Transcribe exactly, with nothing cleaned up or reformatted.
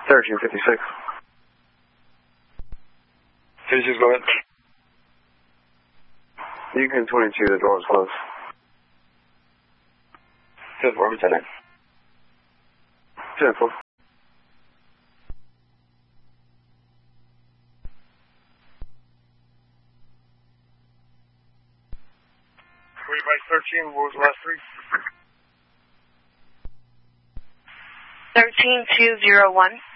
thirteen fifty-six. fifty-six, go ahead. Yukon twenty-two, the door is closed. ten four, ten nine. ten four. Three by thirteen, what was the last three? thirteen two zero one.